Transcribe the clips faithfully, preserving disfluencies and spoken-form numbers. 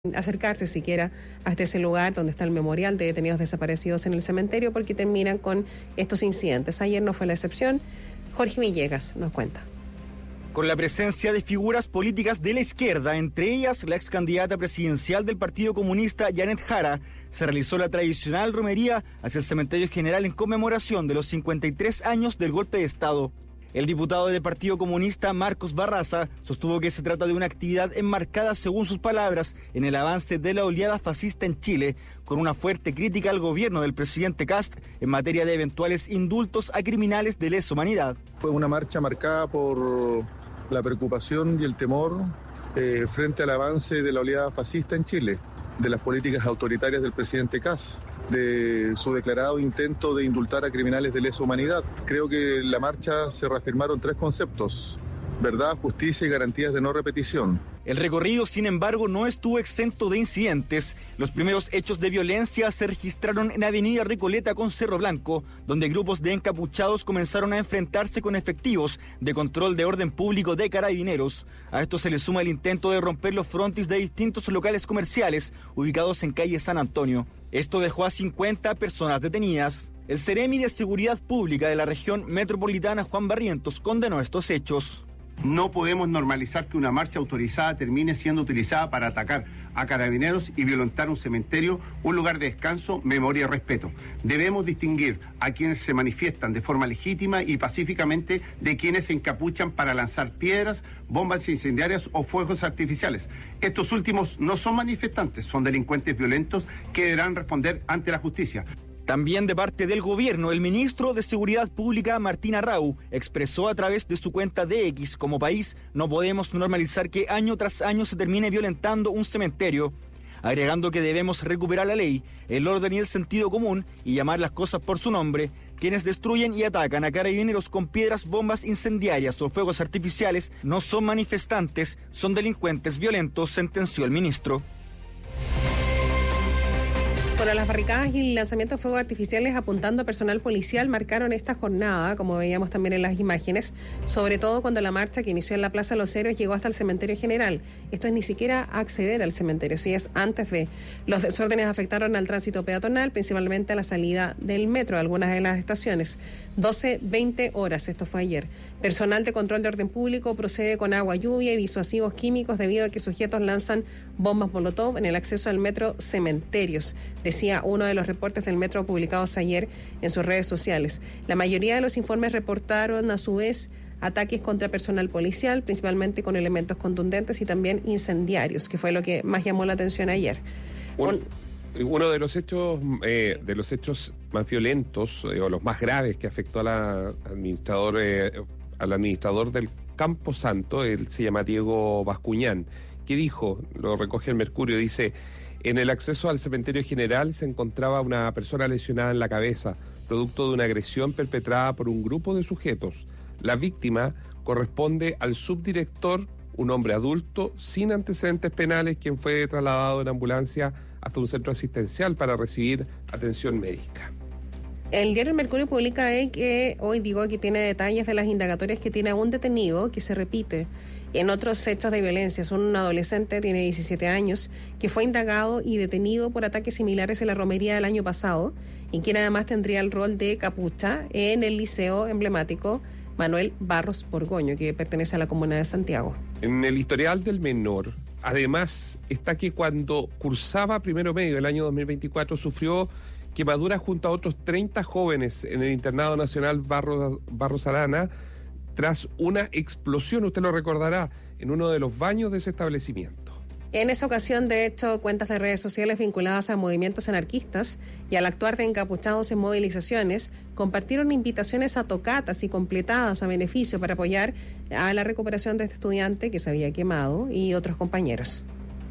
acercarse siquiera hasta ese lugar donde está el memorial de detenidos desaparecidos en el cementerio, porque terminan con estos incidentes. Ayer no fue la excepción. Jorge Villegas nos cuenta. Con la presencia de figuras políticas de la izquierda, entre ellas la ex candidata presidencial del Partido Comunista, Janet Jara, se realizó la tradicional romería hacia el Cementerio General en conmemoración de los cincuenta y tres años del golpe de Estado. El diputado del Partido Comunista, Marcos Barraza, sostuvo que se trata de una actividad enmarcada, según sus palabras, en el avance de la oleada fascista en Chile, con una fuerte crítica al gobierno del presidente Kast en materia de eventuales indultos a criminales de lesa humanidad. Fue una marcha marcada por la preocupación y el temor eh, frente al avance de la oleada fascista en Chile, de las políticas autoritarias del presidente Kast, de su declarado intento de indultar a criminales de lesa humanidad. Creo que en la marcha se reafirmaron tres conceptos: verdad, justicia y garantías de no repetición. El recorrido, sin embargo, no estuvo exento de incidentes. Los primeros hechos de violencia se registraron en Avenida Recoleta con Cerro Blanco, donde grupos de encapuchados comenzaron a enfrentarse con efectivos de control de orden público de Carabineros. A esto se le suma el intento de romper los frontis de distintos locales comerciales ubicados en calle San Antonio. Esto dejó a cincuenta personas detenidas. El Ceremi de Seguridad Pública de la región metropolitana, Juan Barrientos, condenó estos hechos. No podemos normalizar que una marcha autorizada termine siendo utilizada para atacar a carabineros y violentar un cementerio, un lugar de descanso, memoria y respeto. Debemos distinguir a quienes se manifiestan de forma legítima y pacíficamente de quienes se encapuchan para lanzar piedras, bombas incendiarias o fuegos artificiales. Estos últimos no son manifestantes, son delincuentes violentos que deberán responder ante la justicia. También de parte del gobierno, el ministro de Seguridad Pública, Martín Arrau, expresó a través de su cuenta de X: como país no podemos normalizar que año tras año se termine violentando un cementerio, agregando que debemos recuperar la ley, el orden y el sentido común y llamar las cosas por su nombre. Quienes destruyen y atacan a carabineros con piedras, bombas incendiarias o fuegos artificiales no son manifestantes, son delincuentes violentos, sentenció el ministro. Bueno, las barricadas y el lanzamiento de fuegos artificiales apuntando a personal policial marcaron esta jornada, como veíamos también en las imágenes, sobre todo cuando la marcha que inició en la Plaza Los Héroes llegó hasta el Cementerio General. Esto es ni siquiera acceder al cementerio, sí es antes de. Los desórdenes afectaron al tránsito peatonal, principalmente a la salida del metro, algunas de las estaciones. doce, veinte horas, esto fue ayer. Personal de control de orden público procede con agua, lluvia y disuasivos químicos debido a que sujetos lanzan bombas molotov en el acceso al metro Cementerios, decía uno de los reportes del metro publicados ayer en sus redes sociales. La mayoría de los informes reportaron a su vez ataques contra personal policial, principalmente con elementos contundentes y también incendiarios, que fue lo que más llamó la atención ayer. Un, uno de los hechos eh, de los hechos más violentos eh, o los más graves que afectó a la administrador eh, al administrador del Campo Santo, él se llama Diego Bascuñán, que dijo, lo recoge el Mercurio, dice: en el acceso al cementerio general se encontraba una persona lesionada en la cabeza, producto de una agresión perpetrada por un grupo de sujetos. La víctima corresponde al subdirector, un hombre adulto sin antecedentes penales, quien fue trasladado en ambulancia hasta un centro asistencial para recibir atención médica. El diario El Mercurio publica que hoy digo que tiene detalles de las indagatorias que tiene un detenido que se repite en otros hechos de violencia. Son un adolescente, tiene diecisiete años, que fue indagado y detenido por ataques similares en la romería del año pasado, y quien además tendría el rol de capucha en el liceo emblemático Manuel Barros Borgoño, que pertenece a la comuna de Santiago. En el historial del menor, además, está que cuando cursaba primero medio del año dos mil veinticuatro sufrió quemaduras junto a otros treinta jóvenes en el internado nacional Barros, Barros Arana tras una explosión, usted lo recordará, en uno de los baños de ese establecimiento. En esa ocasión, de hecho, cuentas de redes sociales vinculadas a movimientos anarquistas y al actuar de encapuchados en movilizaciones compartieron invitaciones a tocatas y completadas a beneficio para apoyar a la recuperación de este estudiante que se había quemado y otros compañeros.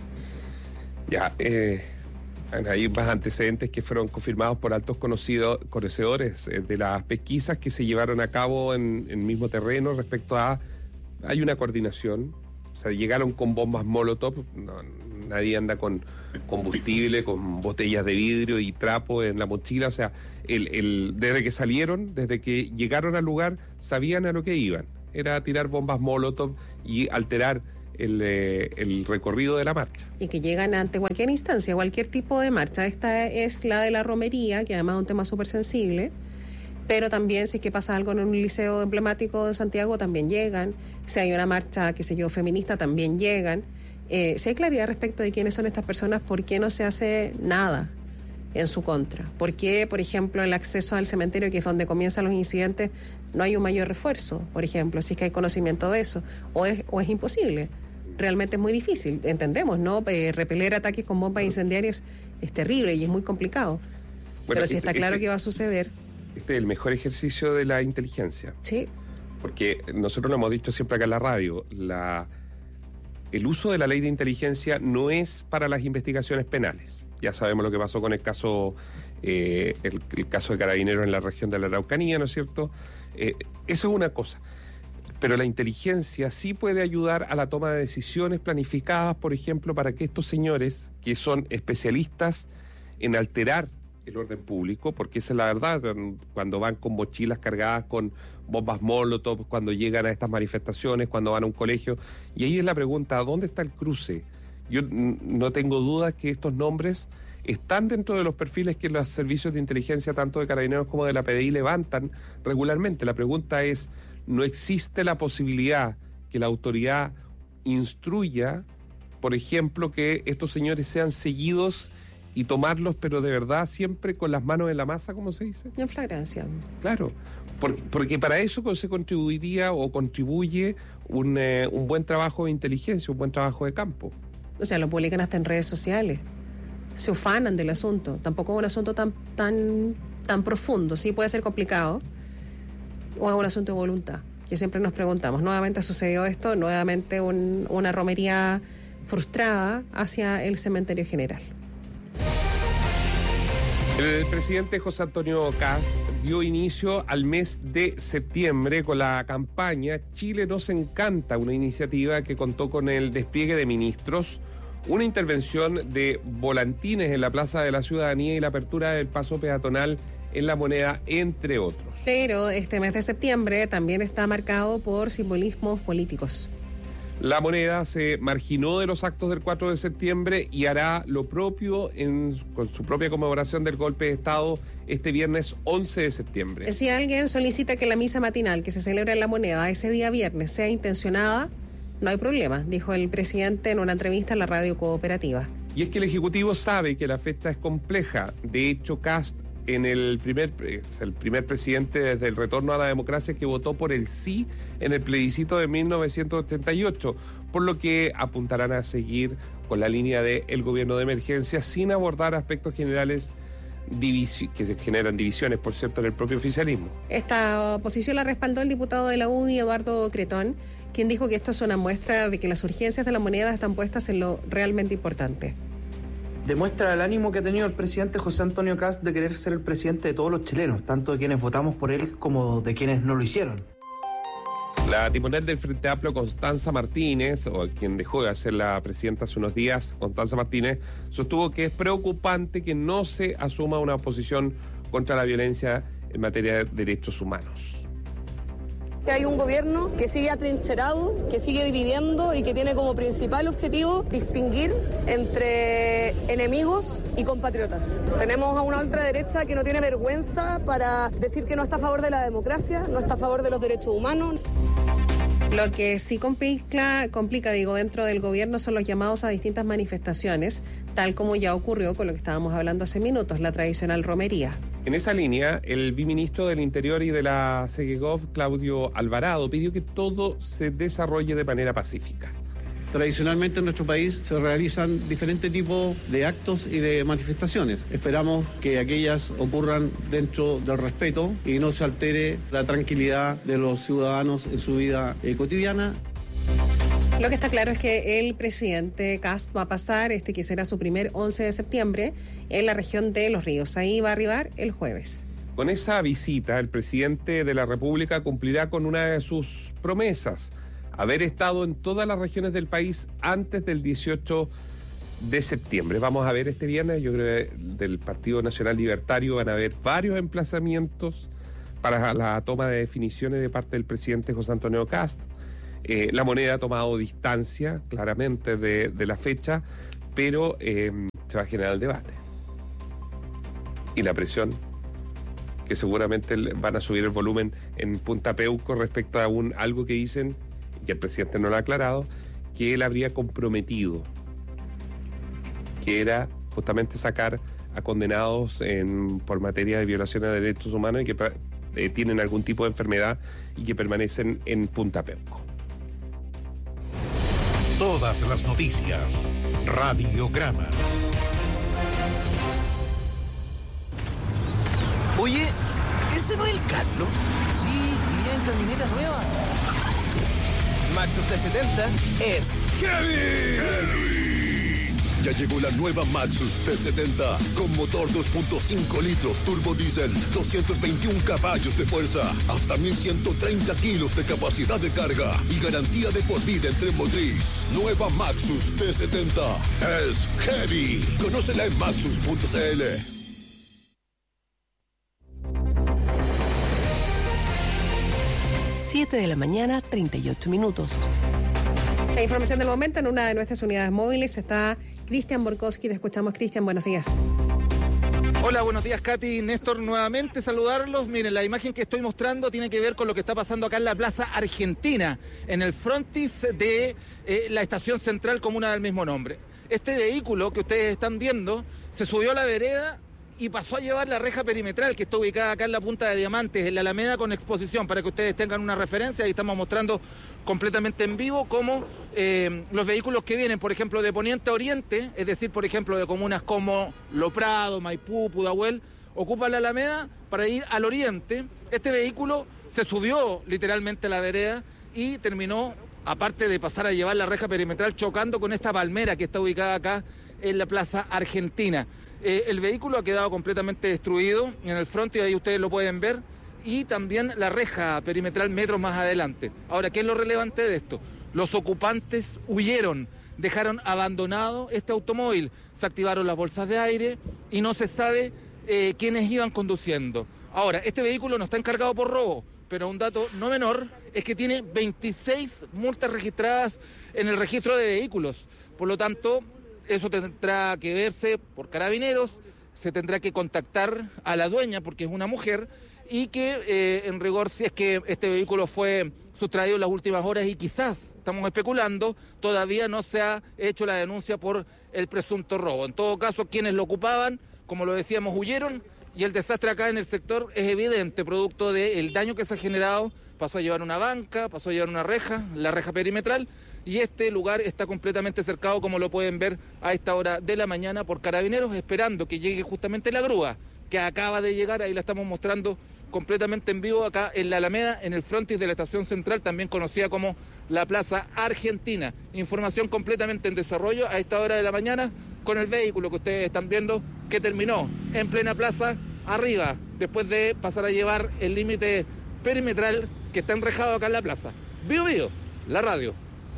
Ya, eh... hay más antecedentes que fueron confirmados por altos conocidos, conocedores eh, de las pesquisas que se llevaron a cabo en el mismo terreno respecto a... Hay una coordinación, o sea, llegaron con bombas molotov, no, nadie anda con combustible, con botellas de vidrio y trapo en la mochila, o sea, el, el, desde que salieron, desde que llegaron al lugar, sabían a lo que iban. Era tirar bombas molotov y alterar el, eh, el recorrido de la marcha. Y que llegan ante cualquier instancia, cualquier tipo de marcha. Esta es la de la romería, que además es un tema súper sensible, pero también si es que pasa algo en un liceo emblemático de Santiago, también llegan. Si hay una marcha, qué sé yo, feminista, también llegan. Eh, si hay claridad respecto de quiénes son estas personas, ¿por qué no se hace nada en su contra? ¿Por qué, por ejemplo, el acceso al cementerio, que es donde comienzan los incidentes, no hay un mayor refuerzo, por ejemplo, si es que hay conocimiento de eso? ¿O es, o es imposible? Realmente es muy difícil, entendemos, ¿no? Eh, repeler ataques con bombas incendiarias es terrible y es muy complicado. Bueno, pero si está este, claro este, que va a suceder. Este es el mejor ejercicio de la inteligencia. Sí. Porque nosotros lo hemos dicho siempre acá en la radio, la, el uso de la ley de inteligencia no es para las investigaciones penales. Ya sabemos lo que pasó con el caso, eh, el, el caso de Carabineros en la región de la Araucanía, ¿no es cierto? Eh, eso es una cosa. Pero la inteligencia sí puede ayudar a la toma de decisiones planificadas, por ejemplo, para que estos señores, que son especialistas en alterar el orden público, porque esa es la verdad, cuando van con mochilas cargadas con bombas molotov, cuando llegan a estas manifestaciones, cuando van a un colegio, y ahí es la pregunta, ¿dónde está el cruce? Yo no tengo dudas que estos nombres están dentro de los perfiles que los servicios de inteligencia, tanto de Carabineros como de la P D I, levantan regularmente. La pregunta es, ¿no existe la posibilidad que la autoridad instruya, por ejemplo, que estos señores sean seguidos y tomarlos, pero de verdad siempre con las manos en la masa, como se dice? En flagrancia. Claro, porque, porque para eso se contribuiría o contribuye un, eh, un buen trabajo de inteligencia, un buen trabajo de campo. O sea, lo publican hasta en redes sociales. Se ufanan del asunto. Tampoco es un asunto tan, tan, tan profundo. Sí puede ser complicado. O es un asunto de voluntad, que siempre nos preguntamos. Nuevamente sucedió esto, nuevamente un, una romería frustrada hacia el cementerio general. El presidente José Antonio Kast dio inicio al mes de septiembre con la campaña Chile nos encanta, una iniciativa que contó con el despliegue de ministros, una intervención de volantines en la Plaza de la Ciudadanía y la apertura del paso peatonal en La Moneda, entre otros. Pero este mes de septiembre también está marcado por simbolismos políticos. La Moneda se marginó de los actos del cuatro de septiembre y hará lo propio en, con su propia conmemoración del golpe de Estado este viernes once de septiembre. Si alguien solicita que la misa matinal que se celebra en La Moneda ese día viernes sea intencionada, no hay problema, dijo el presidente en una entrevista a la radio cooperativa. Y es que el Ejecutivo sabe que la fecha es compleja. De hecho, Kast en el primer, el primer presidente desde el retorno a la democracia que votó por el sí en el plebiscito de mil novecientos ochenta y ocho, por lo que apuntarán a seguir con la línea del gobierno de emergencia sin abordar aspectos generales divisi- que se generan divisiones, por cierto, en el propio oficialismo. Esta posición la respaldó el diputado de la U D I, Eduardo Cretón, quien dijo que esto es una muestra de que las urgencias de La Moneda están puestas en lo realmente importante. Demuestra el ánimo que ha tenido el presidente José Antonio Kast de querer ser el presidente de todos los chilenos, tanto de quienes votamos por él como de quienes no lo hicieron. La timonel del Frente Amplio, Constanza Martínez, o quien dejó de ser la presidenta hace unos días, Constanza Martínez, sostuvo que es preocupante que no se asuma una posición contra la violencia en materia de derechos humanos. Que hay un gobierno que sigue atrincherado, que sigue dividiendo y que tiene como principal objetivo distinguir entre enemigos y compatriotas. Tenemos a una ultraderecha que no tiene vergüenza para decir que no está a favor de la democracia, no está a favor de los derechos humanos. Lo que sí complica, complica, digo, dentro del gobierno son los llamados a distintas manifestaciones, tal como ya ocurrió con lo que estábamos hablando hace minutos, la tradicional romería. En esa línea, el viceministro del Interior y de la Segegov, Claudio Alvarado, pidió que todo se desarrolle de manera pacífica. Tradicionalmente en nuestro país se realizan diferentes tipos de actos y de manifestaciones. Esperamos que aquellas ocurran dentro del respeto y no se altere la tranquilidad de los ciudadanos en su vida eh, cotidiana. Lo que está claro es que el presidente Kast va a pasar, este que será su primer once de septiembre, en la región de Los Ríos. Ahí va a arribar el jueves. Con esa visita, el presidente de la República cumplirá con una de sus promesas, haber estado en todas las regiones del país antes del dieciocho de septiembre. Vamos a ver este viernes, yo creo que del Partido Nacional Libertario van a haber varios emplazamientos para la toma de definiciones de parte del presidente José Antonio Kast. Eh, la moneda ha tomado distancia, claramente, de, de la fecha, pero eh, se va a generar el debate. Y la presión, que seguramente van a subir el volumen en Punta Peuco respecto a un, algo que dicen, y el presidente no lo ha aclarado, que él habría comprometido, que era justamente sacar a condenados en, por materia de violación a derechos humanos y que eh, tienen algún tipo de enfermedad y que permanecen en Punta Peuco. Todas las noticias. Radiograma. Oye, ¿ese no es el Carlos? Sí, vivía en camioneta nueva. Maxus T setenta es Heavy. Heavy. Ya llegó la nueva Maxus T setenta con motor dos punto cinco litros turbo diésel, doscientos veintiún caballos de fuerza, hasta mil ciento treinta kilos de capacidad de carga y garantía de por vida en tren motriz. Nueva Maxus T setenta es Heavy. Conócela en maxus punto c l. siete de la mañana, treinta y ocho minutos. La información del momento en una de nuestras unidades móviles está Cristian Borkowski. Te escuchamos, Cristian. Buenos días. Hola, buenos días, Katy y Néstor. Nuevamente saludarlos. Miren, la imagen que estoy mostrando tiene que ver con lo que está pasando acá en la Plaza Argentina, en el frontis de eh, la estación central comuna del mismo nombre. Este vehículo que ustedes están viendo se subió a la vereda y pasó a llevar la reja perimetral que está ubicada acá en la Punta de Diamantes, en la Alameda con exposición, para que ustedes tengan una referencia. Ahí estamos mostrando completamente en vivo cómo eh, los vehículos que vienen, por ejemplo, de poniente a oriente, es decir, por ejemplo, de comunas como Lo Prado, Maipú, Pudahuel, ocupan la Alameda para ir al oriente. Este vehículo se subió literalmente a la vereda y terminó, aparte de pasar a llevar la reja perimetral, chocando con esta palmera que está ubicada acá en la Plaza Argentina. Eh, el vehículo ha quedado completamente destruido en el frente, y ahí ustedes lo pueden ver, y también la reja perimetral metros más adelante. Ahora, ¿qué es lo relevante de esto? Los ocupantes huyeron, dejaron abandonado este automóvil, se activaron las bolsas de aire y no se sabe eh, quiénes iban conduciendo. Ahora, este vehículo no está encargado por robo, pero un dato no menor es que tiene veintiséis multas registradas en el registro de vehículos. Por lo tanto, eso tendrá que verse por Carabineros, se tendrá que contactar a la dueña porque es una mujer y que eh, en rigor, si es que este vehículo fue sustraído en las últimas horas y quizás, estamos especulando, todavía no se ha hecho la denuncia por el presunto robo. En todo caso, quienes lo ocupaban, como lo decíamos, huyeron y el desastre acá en el sector es evidente, producto del daño que se ha generado. Pasó a llevar una banca, pasó a llevar una reja, la reja perimetral, y este lugar está completamente cercado, como lo pueden ver a esta hora de la mañana, por Carabineros, esperando que llegue justamente la grúa, que acaba de llegar. Ahí la estamos mostrando completamente en vivo acá en la Alameda, en el frontis de la estación central, también conocida como la Plaza Argentina. Información completamente en desarrollo a esta hora de la mañana, con el vehículo que ustedes están viendo, que terminó en plena plaza, arriba, después de pasar a llevar el límite perimetral que está enrejado acá en la plaza. Bio Bio, la radio.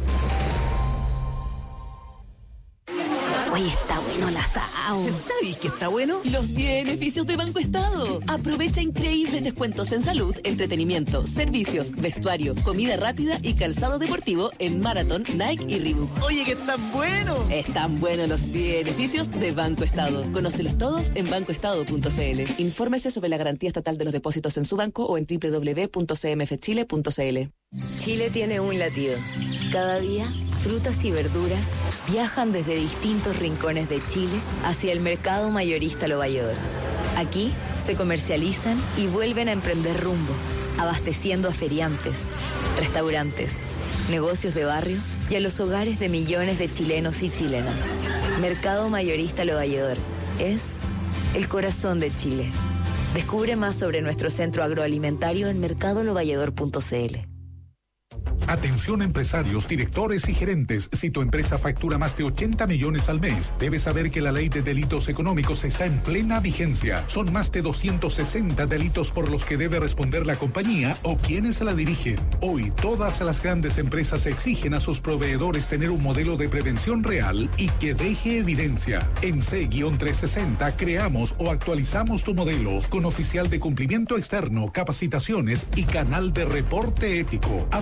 Hoy está bueno el asado. ¿Sabes qué está bueno? Los beneficios de Banco Estado. Aprovecha increíbles descuentos en salud, entretenimiento, servicios, vestuario, comida rápida y calzado deportivo en Marathon, Nike y Reebok. Oye, que están buenos. Están buenos los beneficios de Banco Estado. Conócelos todos en banco estado punto c l. Infórmese sobre la garantía estatal de los depósitos en su banco o en doble u doble u doble u punto c m f chile punto c l. Chile tiene un latido. Cada día, frutas y verduras viajan desde distintos rincones de Chile hacia el mercado mayorista Lo Valledor. Aquí se comercializan y vuelven a emprender rumbo, abasteciendo a feriantes, restaurantes, negocios de barrio y a los hogares de millones de chilenos y chilenas. Mercado Mayorista Lo Valledor es el corazón de Chile. Descubre más sobre nuestro centro agroalimentario en mercado lo valledor punto c l. Atención empresarios, directores y gerentes. Si tu empresa factura más de ochenta millones al mes, debes saber que la ley de delitos económicos está en plena vigencia. Son más de doscientos sesenta delitos por los que debe responder la compañía o quienes la dirigen. Hoy, todas las grandes empresas exigen a sus proveedores tener un modelo de prevención real y que deje evidencia. En C trescientos sesenta creamos o actualizamos tu modelo con oficial de cumplimiento externo, capacitaciones y canal de reporte ético. Hablemos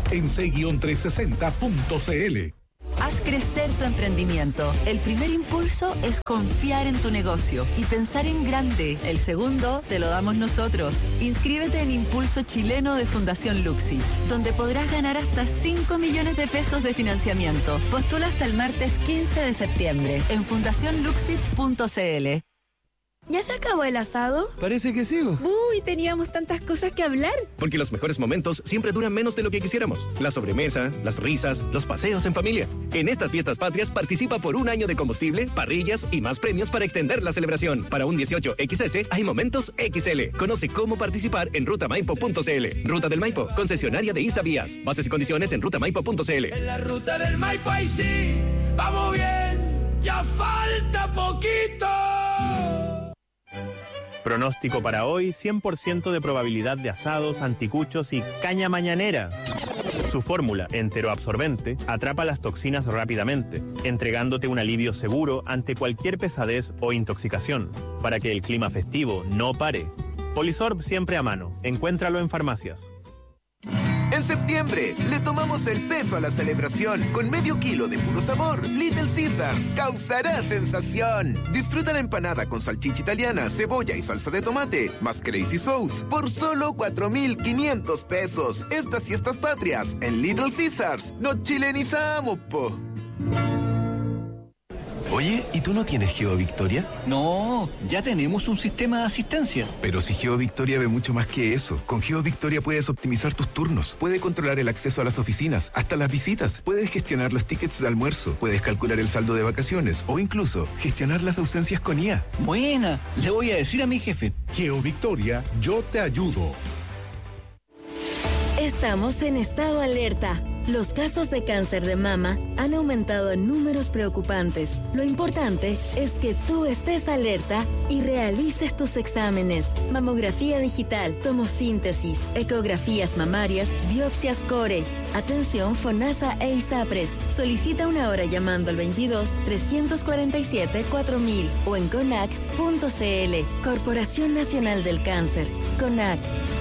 en c trescientos sesenta punto c l. Haz crecer tu emprendimiento. El primer impulso es confiar en tu negocio y pensar en grande. El segundo te lo damos nosotros. Inscríbete en Impulso Chileno de Fundación Luxich, donde podrás ganar hasta cinco millones de pesos de financiamiento. Postula hasta el martes quince de septiembre en fundación luxich punto c l. ¿Ya se acabó el asado? Parece que sí. Uy, teníamos tantas cosas que hablar. Porque los mejores momentos siempre duran menos de lo que quisiéramos. La sobremesa, las risas, los paseos en familia. En estas fiestas patrias participa por un año de combustible, parrillas y más premios para extender la celebración. Para un dieciocho equis ese hay momentos equis ele. Conoce cómo participar en ruta maipo punto c l. Ruta del Maipo, concesionaria de ISA Vías. Bases y condiciones en ruta maipo punto c l. En la ruta del Maipo ahí sí, vamos bien, ya falta poquito. Pronóstico para hoy, cien por ciento de probabilidad de asados, anticuchos y caña mañanera. Su fórmula, enteroabsorbente, atrapa las toxinas rápidamente, entregándote un alivio seguro ante cualquier pesadez o intoxicación, para que el clima festivo no pare. Polisorb siempre a mano, encuéntralo en farmacias. En septiembre, le tomamos el peso a la celebración con medio kilo de puro sabor. Little Caesars causará sensación. Disfruta la empanada con salchicha italiana, cebolla y salsa de tomate, más Crazy Sauce, por solo cuatro mil quinientos pesos. Estas fiestas patrias, en Little Caesars, nos chilenizamos, po. Oye, ¿y tú no tienes GeoVictoria? No, ya tenemos un sistema de asistencia. Pero si GeoVictoria ve mucho más que eso. Con GeoVictoria puedes optimizar tus turnos, puedes controlar el acceso a las oficinas, hasta las visitas, puedes gestionar los tickets de almuerzo, puedes calcular el saldo de vacaciones o incluso gestionar las ausencias con I A. Buena, le voy a decir a mi jefe. GeoVictoria, yo te ayudo. Estamos en estado alerta. Los casos de cáncer de mama han aumentado en números preocupantes. Lo importante es que tú estés alerta y realices tus exámenes. Mamografía digital, tomosíntesis, ecografías mamarias, biopsias core. Atención FONASA e ISAPRES. Solicita una hora llamando al veintidós, trescientos cuarenta y siete, cuatro mil o en conac punto c l. Corporación Nacional del Cáncer. CONAC.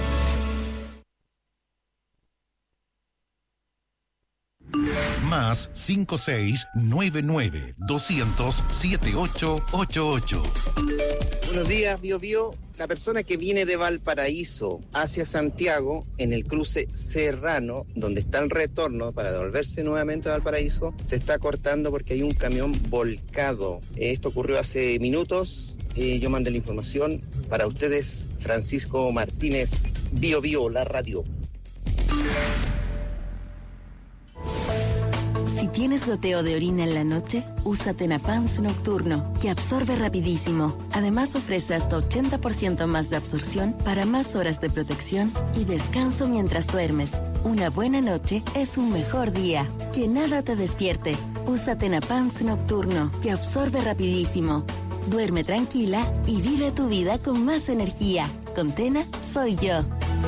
Más cinco seis nueve nueve dos cero cero siete ocho ocho ocho. Buenos días, Bio Bio. La persona que viene de Valparaíso hacia Santiago, en el cruce Serrano, donde está el retorno para devolverse nuevamente a Valparaíso, se está cortando porque hay un camión volcado. Esto ocurrió hace minutos. Eh, yo mandé la información para ustedes. Francisco Martínez, Bio Bio, la radio. Si tienes goteo de orina en la noche, usa Tenapans Nocturno, que absorbe rapidísimo. Además ofrece hasta ochenta por ciento más de absorción para más horas de protección y descanso mientras duermes. Una buena noche es un mejor día. Que nada te despierte. Usa Tenapans Nocturno, que absorbe rapidísimo. Duerme tranquila y vive tu vida con más energía. Con Tena, soy yo.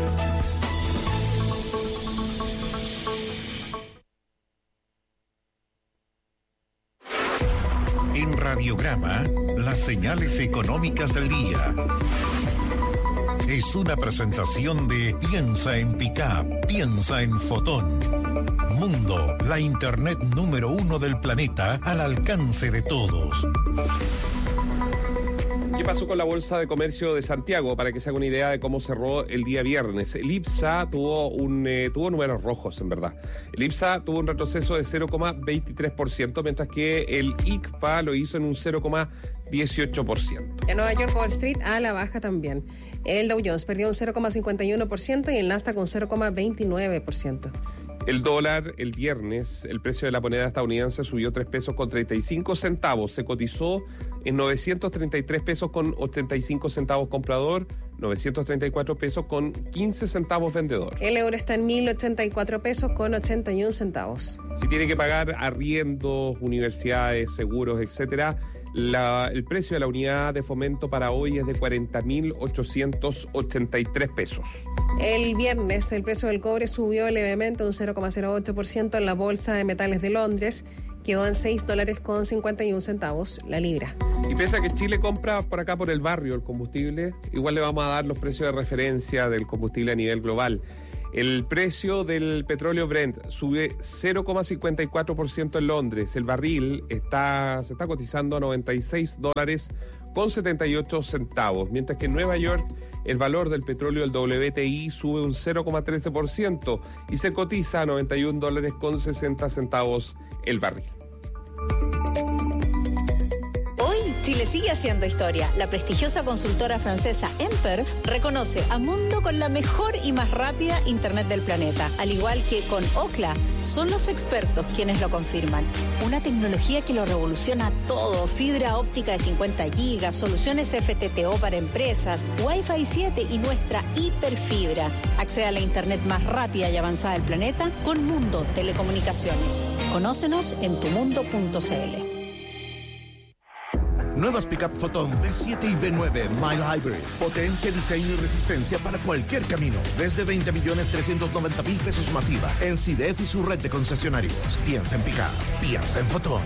En Radiograma, las señales económicas del día. Es una presentación de Piensa en Pickup, piensa en Fotón. Mundo, la internet número uno del planeta al alcance de todos. ¿Qué pasó con la Bolsa de Comercio de Santiago? Para que se haga una idea de cómo cerró el día viernes. El IPSA tuvo un eh, tuvo números rojos, en verdad. El IPSA tuvo un retroceso de cero coma veintitrés por ciento, mientras que el I C P A lo hizo en un cero coma dieciocho por ciento. En Nueva York, Wall Street a la baja también. El Dow Jones perdió un cero coma cincuenta y uno por ciento y el Nasdaq un cero coma veintinueve por ciento. El dólar, el viernes, el precio de la moneda estadounidense subió tres pesos con treinta y cinco centavos. Se cotizó en novecientos treinta y tres pesos con ochenta y cinco centavos comprador, novecientos treinta y cuatro pesos con quince centavos vendedor. El euro está en mil ochenta y cuatro pesos con ochenta y uno centavos. Si tiene que pagar arriendos, universidades, seguros, etcétera, la, el precio de la unidad de fomento para hoy es de cuarenta mil ochocientos ochenta y tres pesos. El viernes el precio del cobre subió levemente un cero coma cero ocho por ciento en la Bolsa de Metales de Londres. Quedó en seis dólares con cincuenta y un centavos la libra. Y pese a que Chile compra por acá por el barrio el combustible, igual le vamos a dar los precios de referencia del combustible a nivel global. El precio del petróleo Brent sube cero coma cincuenta y cuatro por ciento en Londres. El barril está, se está cotizando a noventa y seis dólares con setenta y ocho centavos, mientras que en Nueva York el valor del petróleo del W T I sube un cero coma trece por ciento y se cotiza a noventa y un dólares con sesenta centavos el barril. Chile sigue haciendo historia. La prestigiosa consultora francesa Emper reconoce a Mundo con la mejor y más rápida Internet del planeta. Al igual que con Ookla, son los expertos quienes lo confirman. Una tecnología que lo revoluciona todo. Fibra óptica de cincuenta gigas, soluciones F T T O para empresas, Wi-Fi siete y nuestra hiperfibra. Accede a la Internet más rápida y avanzada del planeta con Mundo Telecomunicaciones. Conócenos en tu mundo punto c l. Nuevas Pickup Photon V siete y V nueve Mile Hybrid. Potencia, diseño y resistencia para cualquier camino. Desde veinte millones trescientos noventa mil pesos masiva. En C I D E F y su red de concesionarios. Piensa en Pickup. Piensa en Photon.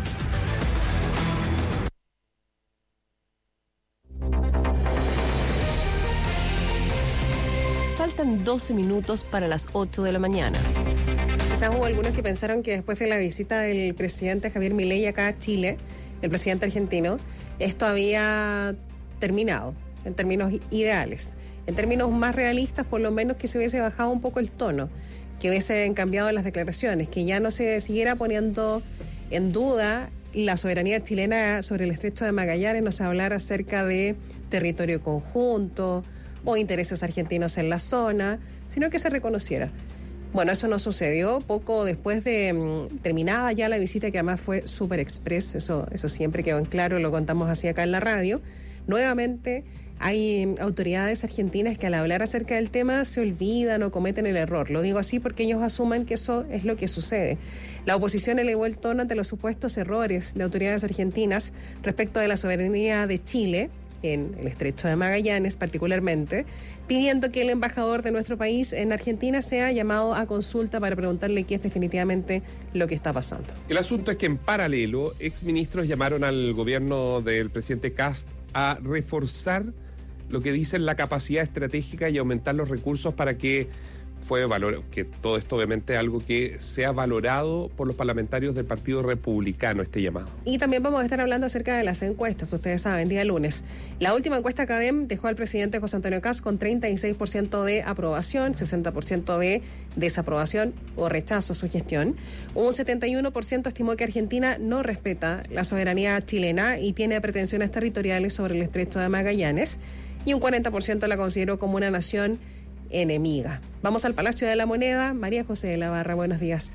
Faltan doce minutos para las ocho de la mañana. Quizás hubo algunos que pensaron que después de la visita del presidente Javier Milei acá a Chile, el presidente argentino, esto había terminado en términos ideales. En términos más realistas, por lo menos que se hubiese bajado un poco el tono, que hubiesen cambiado las declaraciones, que ya no se siguiera poniendo en duda la soberanía chilena sobre el Estrecho de Magallanes, no se hablara acerca de territorio conjunto o intereses argentinos en la zona, sino que se reconociera. Bueno, eso no sucedió poco después de um, terminada ya la visita, que además fue súper express, eso, eso siempre quedó en claro, lo contamos así acá en la radio. Nuevamente hay um, autoridades argentinas que al hablar acerca del tema se olvidan o cometen el error. Lo digo así porque ellos asumen que eso es lo que sucede. La oposición elevó el tono ante los supuestos errores de autoridades argentinas respecto de la soberanía de Chile, en el Estrecho de Magallanes particularmente, pidiendo que el embajador de nuestro país en Argentina sea llamado a consulta para preguntarle qué es definitivamente lo que está pasando. El asunto es que en paralelo, exministros llamaron al gobierno del presidente Kast a reforzar lo que dicen la capacidad estratégica y aumentar los recursos para que fue valor, que todo esto obviamente es algo que sea valorado por los parlamentarios del Partido Republicano, este llamado. Y también vamos a estar hablando acerca de las encuestas, ustedes saben, día lunes. La última encuesta Cadem dejó al presidente José Antonio Kast con treinta y seis por ciento de aprobación, sesenta por ciento de desaprobación o rechazo a su gestión. Un setenta y uno por ciento estimó que Argentina no respeta la soberanía chilena y tiene pretensiones territoriales sobre el Estrecho de Magallanes, y un cuarenta por ciento la consideró como una nación enemiga. Vamos al Palacio de la Moneda. María José de la Barra, buenos días.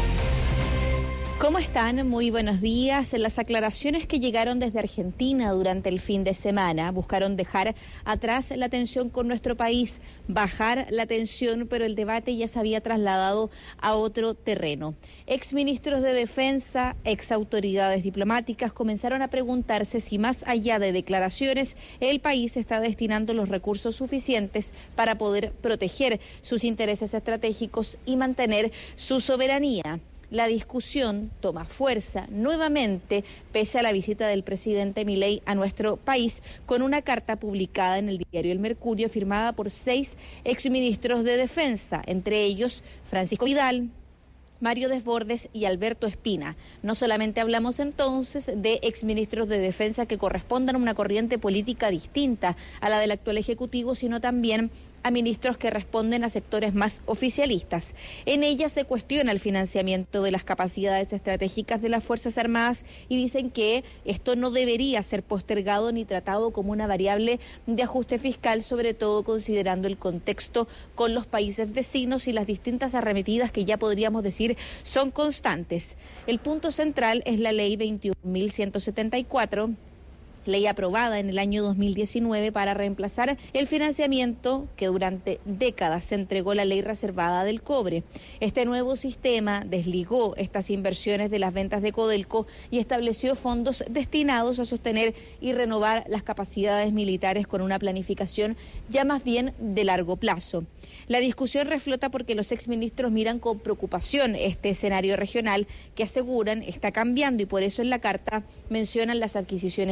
¿Cómo están? Muy buenos días. Las aclaraciones que llegaron desde Argentina durante el fin de semana buscaron dejar atrás la tensión con nuestro país, bajar la tensión, pero el debate ya se había trasladado a otro terreno. Exministros de Defensa, exautoridades diplomáticas comenzaron a preguntarse si más allá de declaraciones, el país está destinando los recursos suficientes para poder proteger sus intereses estratégicos y mantener su soberanía. La discusión toma fuerza nuevamente pese a la visita del presidente Milei a nuestro país, con una carta publicada en el diario El Mercurio firmada por seis exministros de Defensa, entre ellos Francisco Vidal, Mario Desbordes y Alberto Espina. No solamente hablamos entonces de exministros de Defensa que correspondan a una corriente política distinta a la del actual Ejecutivo, sino también a ministros que responden a sectores más oficialistas. En ella se cuestiona el financiamiento de las capacidades estratégicas de las Fuerzas Armadas y dicen que esto no debería ser postergado ni tratado como una variable de ajuste fiscal, sobre todo considerando el contexto con los países vecinos y las distintas arremetidas que ya podríamos decir son constantes. El punto central es la ley veintiún mil ciento setenta y cuatro, ley aprobada en el año dos mil diecinueve para reemplazar el financiamiento que durante décadas se entregó la ley reservada del cobre. Este nuevo sistema desligó estas inversiones de las ventas de Codelco y estableció fondos destinados a sostener y renovar las capacidades militares con una planificación ya más bien de largo plazo. La discusión reflota porque los exministros miran con preocupación este escenario regional que aseguran está cambiando, y por eso en la carta mencionan las adquisiciones militares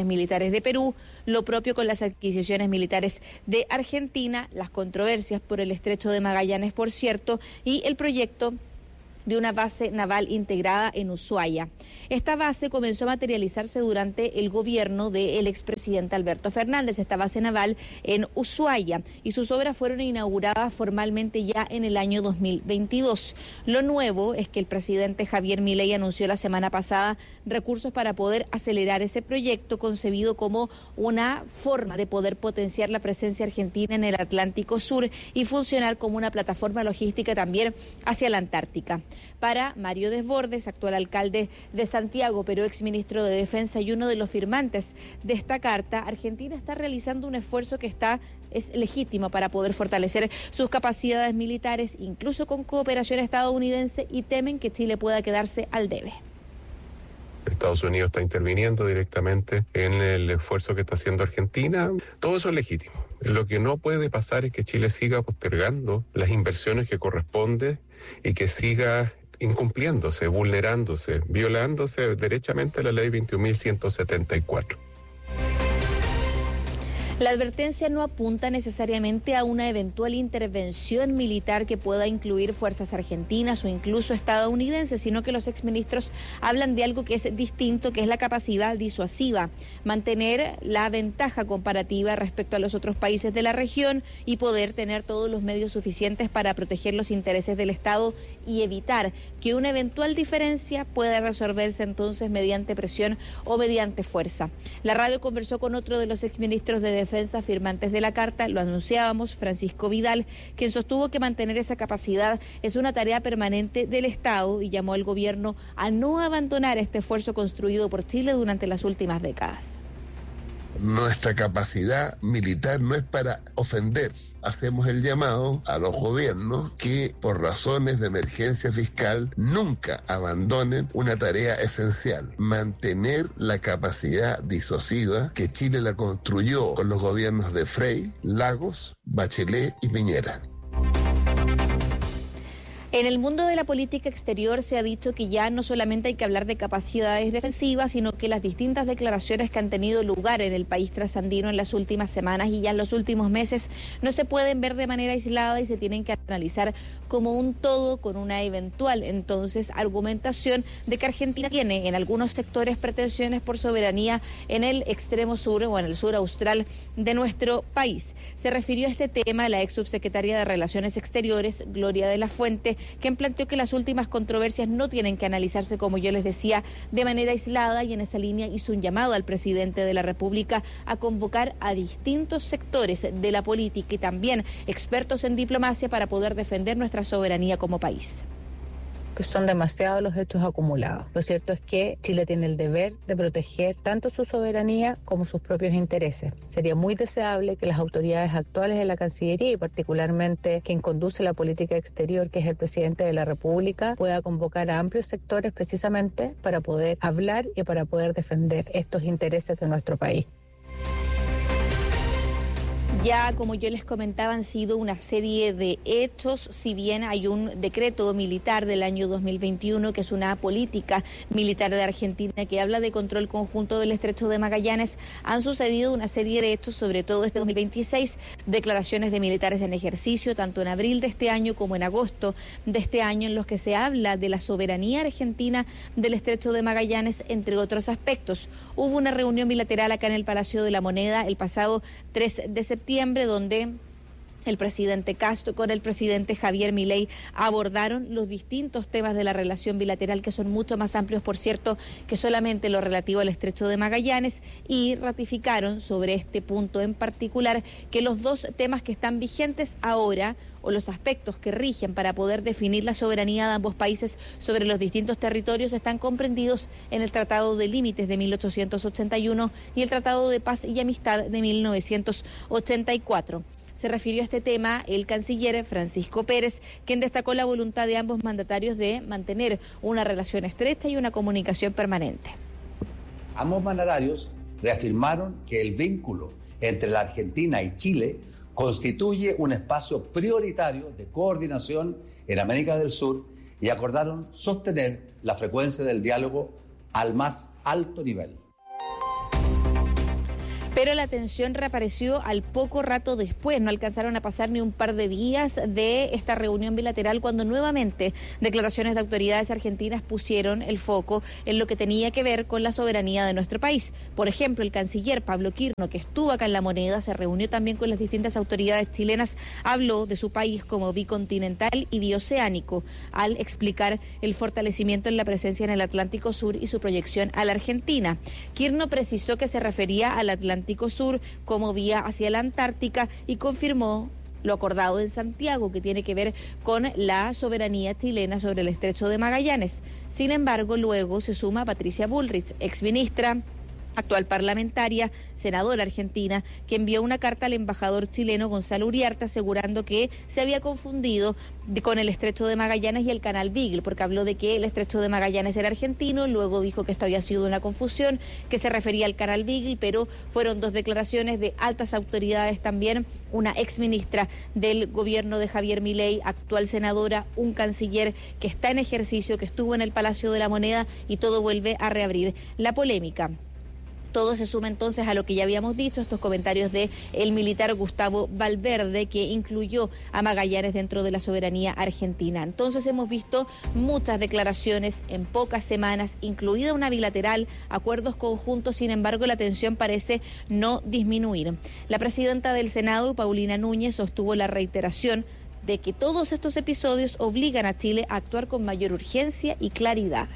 militares de Perú, lo propio con las adquisiciones militares de Argentina, las controversias por el Estrecho de Magallanes, por cierto, y el proyecto de una base naval integrada en Ushuaia. Esta base comenzó a materializarse durante el gobierno del expresidente Alberto Fernández, esta base naval en Ushuaia, y sus obras fueron inauguradas formalmente ya en el año dos mil veintidós. Lo nuevo es que el presidente Javier Milei anunció la semana pasada recursos para poder acelerar ese proyecto, concebido como una forma de poder potenciar la presencia argentina en el Atlántico Sur y funcionar como una plataforma logística también hacia la Antártica. Para Mario Desbordes, actual alcalde de Santiago, pero exministro de Defensa y uno de los firmantes de esta carta, Argentina está realizando un esfuerzo que está es legítimo para poder fortalecer sus capacidades militares, incluso con cooperación estadounidense, y temen que Chile pueda quedarse al debe. Estados Unidos está interviniendo directamente en el esfuerzo que está haciendo Argentina. Todo eso es legítimo. Lo que no puede pasar es que Chile siga postergando las inversiones que corresponde y que siga incumpliéndose, vulnerándose, violándose derechamente la ley veintiún mil ciento setenta y cuatro. La advertencia no apunta necesariamente a una eventual intervención militar que pueda incluir fuerzas argentinas o incluso estadounidenses, sino que los exministros hablan de algo que es distinto, que es la capacidad disuasiva, mantener la ventaja comparativa respecto a los otros países de la región y poder tener todos los medios suficientes para proteger los intereses del Estado y evitar que una eventual diferencia pueda resolverse entonces mediante presión o mediante fuerza. La radio conversó con otro de los exministros de Defensa firmantes de la carta, lo anunciábamos, Francisco Vidal, quien sostuvo que mantener esa capacidad es una tarea permanente del Estado y llamó al gobierno a no abandonar este esfuerzo construido por Chile durante las últimas décadas. Nuestra capacidad militar no es para ofender. Hacemos el llamado a los gobiernos que, por razones de emergencia fiscal, nunca abandonen una tarea esencial: mantener la capacidad disuasiva que Chile la construyó con los gobiernos de Frei, Lagos, Bachelet y Piñera. En el mundo de la política exterior se ha dicho que ya no solamente hay que hablar de capacidades defensivas, sino que las distintas declaraciones que han tenido lugar en el país trasandino en las últimas semanas y ya en los últimos meses no se pueden ver de manera aislada y se tienen que analizar como un todo, con una eventual entonces argumentación de que Argentina tiene en algunos sectores pretensiones por soberanía en el extremo sur o en el sur austral de nuestro país. Se refirió a este tema la ex subsecretaria de Relaciones Exteriores, Gloria de la Fuente, quien planteó que las últimas controversias no tienen que analizarse, como yo les decía, de manera aislada, y en esa línea hizo un llamado al presidente de la República a convocar a distintos sectores de la política y también expertos en diplomacia para poder defender nuestra soberanía como país. Que son demasiados los hechos acumulados. Lo cierto es que Chile tiene el deber de proteger tanto su soberanía como sus propios intereses. Sería muy deseable que las autoridades actuales de la Cancillería y particularmente quien conduce la política exterior, que es el presidente de la República, pueda convocar a amplios sectores precisamente para poder hablar y para poder defender estos intereses de nuestro país. Ya, como yo les comentaba, han sido una serie de hechos, si bien hay un decreto militar del año dos mil veintiuno, que es una política militar de Argentina que habla de control conjunto del Estrecho de Magallanes, han sucedido una serie de hechos, sobre todo este dos mil veintiséis, declaraciones de militares en ejercicio, tanto en abril de este año como en agosto de este año, en los que se habla de la soberanía argentina del Estrecho de Magallanes, entre otros aspectos. Hubo una reunión bilateral acá en el Palacio de la Moneda el pasado tres de septiembre, donde el presidente Castro con el presidente Javier Milei abordaron los distintos temas de la relación bilateral, que son mucho más amplios, por cierto, que solamente lo relativo al Estrecho de Magallanes, y ratificaron sobre este punto en particular que los dos temas que están vigentes ahora, o los aspectos que rigen para poder definir la soberanía de ambos países sobre los distintos territorios, están comprendidos en el Tratado de Límites de mil ochocientos ochenta y uno y el Tratado de Paz y Amistad de mil novecientos ochenta y cuatro. Se refirió a este tema el canciller Francisco Pérez, quien destacó la voluntad de ambos mandatarios de mantener una relación estrecha y una comunicación permanente. Ambos mandatarios reafirmaron que el vínculo entre la Argentina y Chile constituye un espacio prioritario de coordinación en América del Sur y acordaron sostener la frecuencia del diálogo al más alto nivel. Pero la tensión reapareció al poco rato después. No alcanzaron a pasar ni un par de días de esta reunión bilateral cuando nuevamente declaraciones de autoridades argentinas pusieron el foco en lo que tenía que ver con la soberanía de nuestro país. Por ejemplo, el canciller Pablo Quirno, que estuvo acá en La Moneda, se reunió también con las distintas autoridades chilenas, habló de su país como bicontinental y bioceánico, al explicar el fortalecimiento en la presencia en el Atlántico Sur y su proyección a la Argentina. Quirno precisó que se refería al Atlántico Sur como vía hacia la Antártica y confirmó lo acordado en Santiago, que tiene que ver con la soberanía chilena sobre el Estrecho de Magallanes. Sin embargo, luego se suma Patricia Bullrich, exministra, actual parlamentaria, senadora argentina, que envió una carta al embajador chileno Gonzalo Uriarte asegurando que se había confundido de, con el Estrecho de Magallanes y el Canal Beagle, porque habló de que el Estrecho de Magallanes era argentino, luego dijo que esto había sido una confusión, que se refería al Canal Beagle, pero fueron dos declaraciones de altas autoridades también, una exministra del gobierno de Javier Milei, actual senadora, un canciller que está en ejercicio, que estuvo en el Palacio de la Moneda, y todo vuelve a reabrir la polémica. Todo se suma entonces a lo que ya habíamos dicho, estos comentarios de el militar Gustavo Valverde, que incluyó a Magallanes dentro de la soberanía argentina. Entonces hemos visto muchas declaraciones en pocas semanas, incluida una bilateral, acuerdos conjuntos. Sin embargo, la tensión parece no disminuir. La presidenta del Senado, Paulina Núñez, sostuvo la reiteración de que todos estos episodios obligan a Chile a actuar con mayor urgencia y claridad.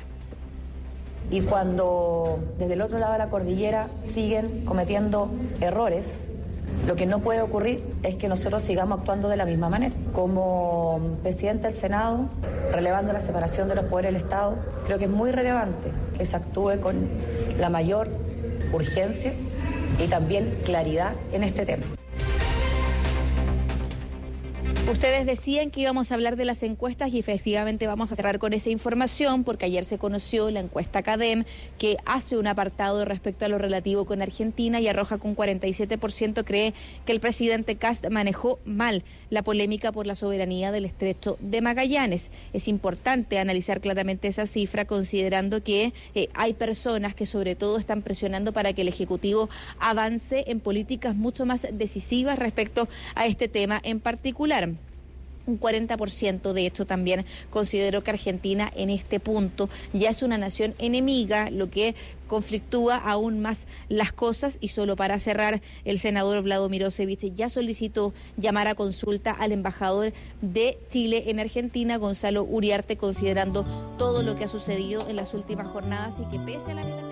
Y cuando desde el otro lado de la cordillera siguen cometiendo errores, lo que no puede ocurrir es que nosotros sigamos actuando de la misma manera. Como presidente del Senado, relevando la separación de los poderes del Estado, creo que es muy relevante que se actúe con la mayor urgencia y también claridad en este tema. Ustedes decían que íbamos a hablar de las encuestas y efectivamente vamos a cerrar con esa información, porque ayer se conoció la encuesta CADEM, que hace un apartado respecto a lo relativo con Argentina y arroja con cuarenta y siete por ciento cree que el presidente Kast manejó mal la polémica por la soberanía del Estrecho de Magallanes. Es importante analizar claramente esa cifra, considerando que eh, hay personas que sobre todo están presionando para que el Ejecutivo avance en políticas mucho más decisivas respecto a este tema en particular. Un cuarenta por ciento de hecho también consideró que Argentina en este punto ya es una nación enemiga, lo que conflictúa aún más las cosas. Y solo para cerrar, el senador Vlado Mirosevic ya solicitó llamar a consulta al embajador de Chile en Argentina, Gonzalo Uriarte, considerando todo lo que ha sucedido en las últimas jornadas y que pese a la